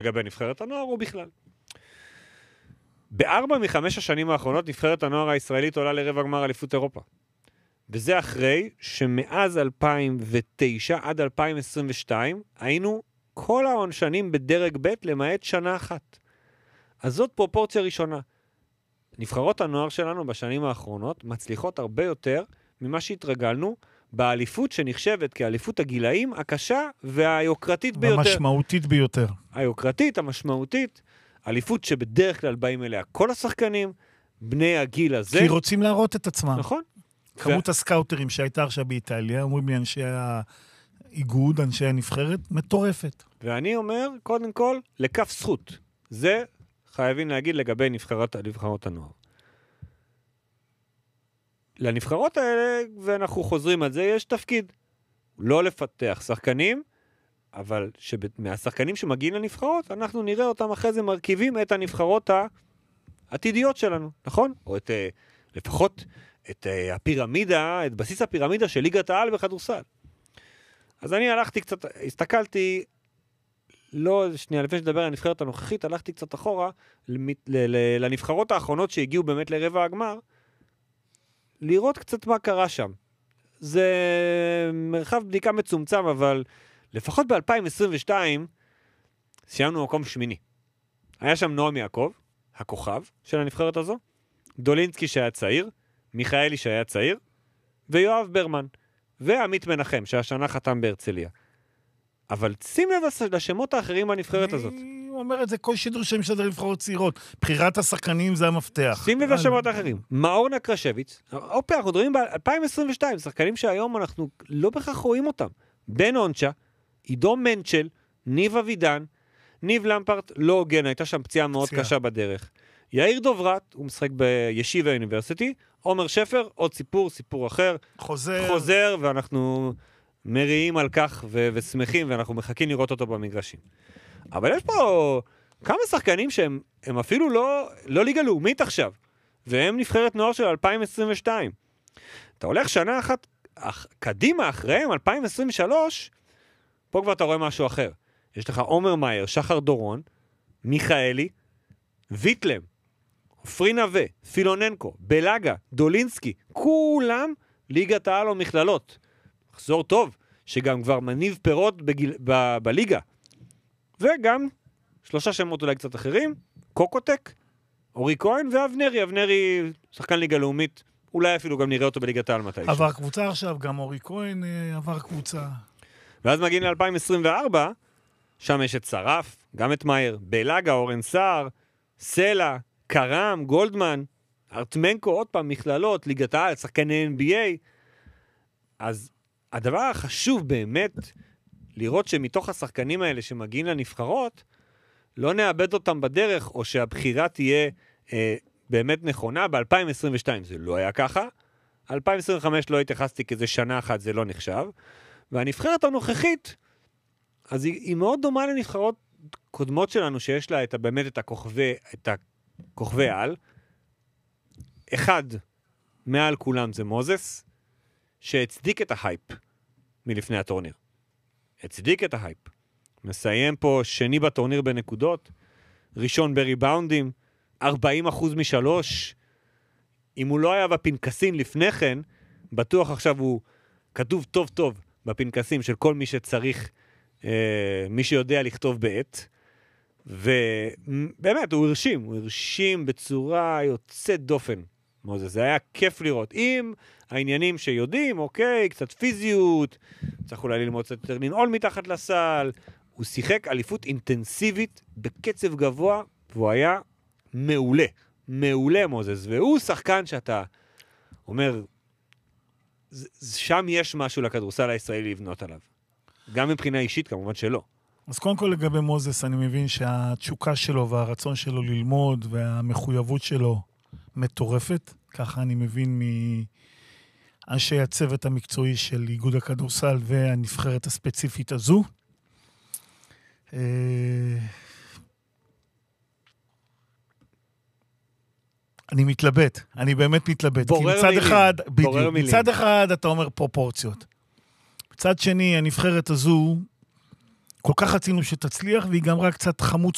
לגבי נבחרת הנוער הוא בכלל. ב4 מ-5 השנים האחרונות נבחרת הנוער הישראלית עולה לרבע גמר אליפות אירופה. וזה אחרי שמאז 2009 עד 2022 היינו כל העונשנים בדרג ב' למעט שנה אחת. אז זאת פרופורציה ראשונה. נבחרות הנוער שלנו בשנים האחרונות מצליחות הרבה יותר ממה שהתרגלנו באליפות שנחשבת כאליפות הגילאים הקשה והיוקרתית ביותר. המשמעותית ביותר. היוקרתית, המשמעותית, אליפות שבדרך כלל באים אליה כל השחקנים, בני הגיל הזה. כי רוצים להראות את עצמם. נכון. כמות הסקאוטרים שהייתה עכשיו באיטליה, אומרים לי אנשי האיגוד, אנשי הנבחרת, מטורפת. ואני אומר, קודם כל, לכף זכות. זה חייבים להגיד לגבי נבחרות הנוער. לנבחרות האלה, ואנחנו חוזרים על זה, יש תפקיד. לא לפתח שחקנים, אבל מהשחקנים שמגיעים לנבחרות, אנחנו נראה אותם אחרי זה מרכיבים את הנבחרות העתידיות שלנו, נכון? או לפחות את הפירמידה, את בסיס הפירמידה של ליגת העל בכדורסל. אז אני הלכתי קצת, הסתכלתי, לא, שנייה, לפני שדבר על הנבחרת הנוכחית, הלכתי קצת אחורה, לנבחרות האחרונות שהגיעו באמת לרבע הגמר, לראות קצת מה קרה שם. זה מרחב בדיקה מצומצם, אבל לפחות ב-2022, סיימנו מקום שמיני. היה שם נועם יעקב, הכוכב של הנבחרת הזו, דולינסקי שהיה צעיר, מיכאלי שהיה צעיר, ויואב ברמן, ועמית מנחם, שהשנה חתם בהרצליה. אבל שים לב לשמות האחרים בנבחרת הזאת. אני אומר את זה, כל שידור שם של נבחרות צעירות. בחירת השחקנים זה המפתח. שים לב לשמות האחרים. מאור נקרשביץ, אופה, אנחנו מדברים ב-2022, שחקנים שהיום אנחנו לא בכך רואים אותם. בן אונצ'ה, עידו מנצ'ל, ניב אבידן, ניב למפרט, לא הוגן, הייתה שם פציעה מאוד קשה בדרך. יאיר דוברת, הוא משחק בישיבה אוניברסיטי, עומר שפר, עוד סיפור אחר. חוזר, ואנחנו מריעים על כך ושמחים, ואנחנו מחכים לראות אותו במגרשים. אבל יש פה כמה שחקנים שהם אפילו לא ליגה לאומית עכשיו, והם נבחרת נוער של 2022. אתה הולך שנה אחת קדימה אחריהם, 2023, פה כבר אתה רואה משהו אחר. יש לך עומר מאייר, שחר דורון, מיכאלי, ויטלם, פרי נווה, פילוננקו, בלגה, דולינסקי, כולם ליגת העל או מכללות. מחזור טוב, שגם כבר מניב פירות בליגה. וגם 3 שמות אולי קצת אחרים, קוקוטק, אורי כהן ואבנרי. אבנרי שחקן ליגה לאומית, אולי אפילו גם נראה אותו בליגת העל מתי. עבר קבוצה עכשיו, גם אורי כהן עבר קבוצה. ואז מגיעים ל-2024, שם יש את שרף, גם את מאייר, בלגה, אורן סער, סלע, קרם, גולדמן, ארטמנקו, עוד פעם, מכללות, ליגת העל, שחקני NBA. אז הדבר החשוב באמת, לראות שמתוך השחקנים האלה שמגיעים לנבחרות, לא נאבד אותם בדרך, או שהבחירה תהיה באמת נכונה. ב-2022 זה לא היה ככה, 2025 לא התייחסתי כזה שנה אחת, זה לא נחשב. והנבחרת הנוכחית, אז היא מאוד דומה לנבחרות קודמות שלנו, שיש לה באמת את הכוכבי על. אחד מעל כולם זה מוזס, שהצדיק את ההייפ מלפני הטורניר. הצדיק את ההייפ. מסיים פה שני בטורניר בנקודות, ראשון בריבאונדים, 40% משלוש. אם הוא לא היה בפנקסים לפני כן, בטוח עכשיו הוא כתוב טוב בפנקסים של כל מי שצריך, מי שיודע לכתוב בעת. ובאמת, הוא הרשים בצורה יוצאת דופן. זה היה כיף לראות. עם העניינים שיודעים, אוקיי, קצת פיזיות, צריך אולי ללמוד קצת יותר לנעול מתחת לסל. הוא שיחק אליפות אינטנסיבית בקצב גבוה, והוא היה מעולה. מעולה מוזס. והוא שחקן שאתה אומר, שם יש משהו לכדורסל הישראלי לבנות עליו. גם מבחינה אישית, כמובן שלא. אז קודם כל לגבי מוזס, אני מבין שהתשוקה שלו והרצון שלו ללמוד והמחויבות שלו מטורפת. ככה אני מבין מאנשי הצוות המקצועי של איגוד הכדורסל והנבחרת הספציפית הזו. אני מתלבט, אני באמת מתלבט. מצד אחד אתה אומר פרופורציות. מצד שני, הנבחרת הזו, כל כך רצינו שתצליח, והיא גם רק קצת חמוץ